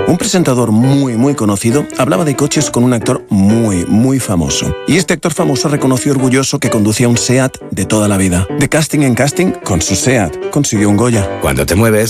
Un presentador muy conocido hablaba de coches con un actor muy famoso. Y este actor famoso reconoció orgulloso que conducía un SEAT de toda la vida. De casting en casting, con su SEAT, consiguió un Goya. Cuando te mueves,